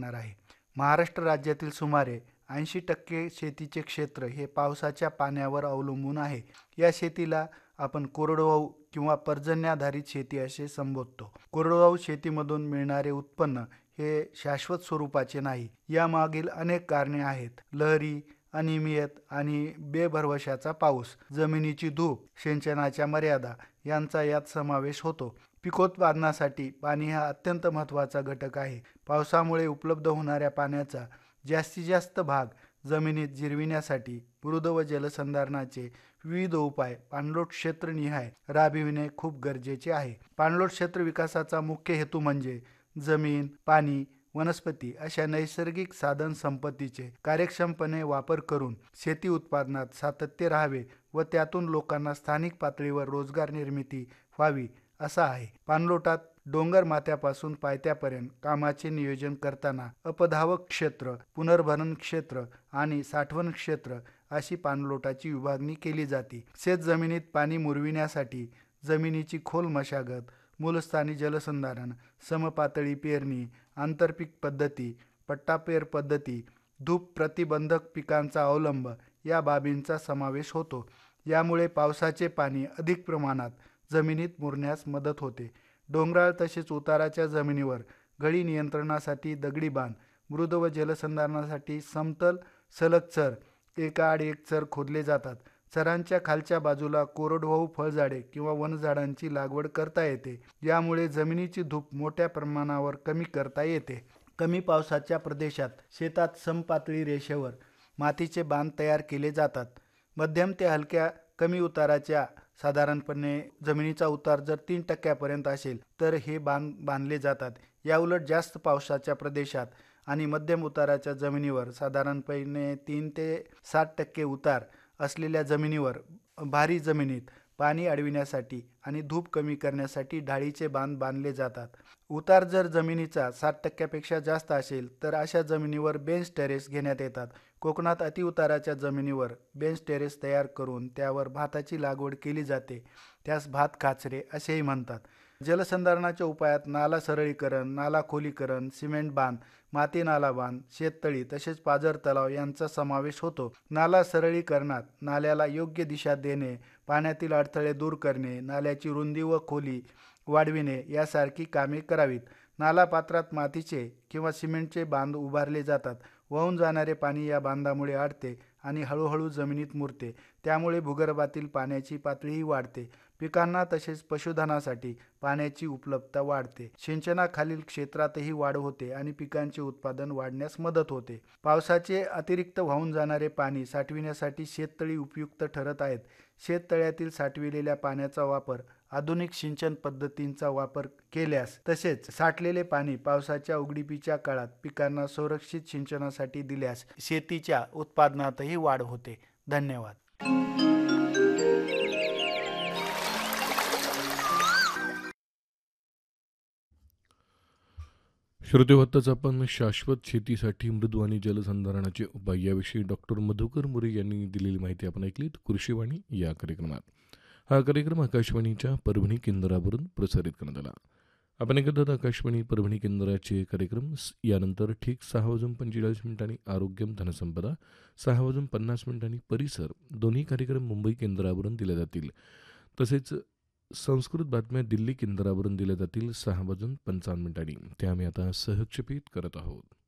सांगणार आहे. महाराष्ट्र राज्यातील सुमारे 80% शेतीचे क्षेत्र हे पावसाच्या पाण्यावर अवलंबून आहे. या शेतीला आपण कोरडवाहू किंवा पर्जन्याधारित शेती असे संबोधतो. कोरडवाहू शेतीमधून मिळणारे उत्पन्न हे शाश्वत स्वरूपाचे नाही. यामागील अनेक कारणे आहेत. लहरी, अनियमित आणि बेभरवशाचा पाऊस, जमिनीची धूप, सिंचनाच्या मर्यादा यांचा यात समावेश होतो. पिकोत्पादनासाठी पाणी हा अत्यंत महत्त्वाचा घटक आहे. पावसामुळे उपलब्ध होणाऱ्या पाण्याचा जास्तीत जास्त भाग जमिनीत जिरविण्यासाठी मृद व जलसंधारणाचे विविध उपाय पाणलोट क्षेत्रनिहाय राबविणे खूप गरजेचे आहे. पाणलोट क्षेत्र विकासाचा मुख्य हेतू म्हणजे जमीन, पाणी, वनस्पती अशा नैसर्गिक साधन संपत्तीचे कार्यक्षमपणे वापर करून शेती उत्पादनात सातत्य राहावे व त्यातून लोकांना स्थानिक पातळीवर रोजगार निर्मिती व्हावी असा आहे. पाणलोटात डोंगर माथ्यापासून पायथ्यापर्यंत कामाचे नियोजन करताना अपधावक क्षेत्र, पुनर्भरण क्षेत्र आणि साठवण क्षेत्र अशी पाणलोटाची विभागणी केली जाते. शेतजमिनीत पाणी मुरविण्यासाठी जमिनीची खोल मशागत, मूलस्थानी जलसंधारण, समपातळी पेरणी, आंतरपीक पद्धती, पट्टापेर पद्धती, धूप प्रतिबंधक पिकांचा अवलंब या बाबींचा समावेश होतो. यामुळे पावसाचे पाणी अधिक प्रमाणात जमिनीत मुरण्यास मदत होते. डोंगराळ तसेच उताराच्या जमिनीवर गळी नियंत्रणासाठी दगडी बांध, मृद व जलसंधारणासाठी समतल सलग चर एकाआड एक चर खोदले जातात. चरांच्या खालच्या बाजूला कोरडवाहू फळझाडे किंवा वनझाडांची लागवड करता येते. यामुळे जमिनीची धूप मोठ्या प्रमाणावर कमी करता येते. कमी पावसाच्या प्रदेशात शेतात समपातळी रेषेवर मातीचे बांध तयार केले जातात. मध्यम ते हलक्या कमी उताराच्या साधारणपणे जमिनीचा उतार जर 3% असेल तर हे बांध बांधले जातात. याउलट जास्त पावसाच्या प्रदेशात आणि मध्यम उताराच्या जमिनीवर साधारणपणे 3 ते 7% उतार असलेल्या जमिनीवर भारी जमिनीत पाणी अडविण्यासाठी आणि धूप कमी करण्यासाठी ढाळीचे बांध बांधले जातात. उतार जर जमिनीचा 7%पेक्षा जास्त असेल तर अशा जमिनीवर बेंच टेरेस घेण्यात येतात. कोकणात अतिउताराच्या जमिनीवर बेंच टेरेस तयार करून त्यावर भाताची लागवड केली जाते. त्यास भात काचरे असेही म्हणतात. जलसंधारणाच्या उपायात नाला सरळीकरण, नाला खोलीकरण, सिमेंट बांध, माती नाला बांध, शेततळी तसेच पाझर तलाव यांचा समावेश होतो. नाला सरळीकरणात नाल्याला योग्य दिशा देणे, पाण्यातील अडथळे दूर करणे, नाल्याची रुंदी व खोली वाढविणे यासारखी कामे करावीत. नाला पात्रात मातीचे किंवा सिमेंटचे बांध उभारले जातात. वाहून जाणारे पाणी या बांधामुळे अडते आणि हळूहळू जमिनीत मुरते. त्यामुळे भूगर्भातील पाण्याची पातळीही वाढते. पिकांना तसेच पशुधनासाठी पाण्याची उपलब्धता वाढते. सिंचनाखालील क्षेत्रातही वाढ होते आणि पिकांचे उत्पादन वाढण्यास मदत होते. पावसाचे अतिरिक्त वाहून जाणारे पाणी साठविण्यासाठी शेततळी उपयुक्त ठरत आहेत. शेततळ्यातील साठविलेल्या पाण्याचा वापर आधुनिक सिंचन पद्धतींचा वापर केल्यास तसेच साठलेले पाणी पावसाच्या उघडीपीच्या काळात पिकांना सुरक्षित सिंचनासाठी दिल्यास शेतीच्या उत्पादनातही वाढ होते. धन्यवाद. श्रोतेहोताच आपण शाश्वत शेतीसाठी मृदू आणि जलसंधारणाचे उपाय याविषयी डॉक्टर मधुकर मोरे यांनी दिलेली माहिती आपण ऐकलीत कृषीवाणी या कार्यक्रमात. हा कार्यक्रम आकाशवाणीच्या परभणी केंद्रावरून प्रसारित करण्यात आला. आपण ऐकत आकाशवाणी परभणी केंद्राचे कार्यक्रम. यानंतर ठीक 6:45 आरोग्यम धनसंपदा, 6:50 परिसर दोन्ही कार्यक्रम मुंबई केंद्रावरून दिले जातील. तसेच संस्कृत बातम्या दिल्ली केंद्रावरून दिल्या जातील 6:55. ते आम्ही आता सहक्षेपित करत आहोत.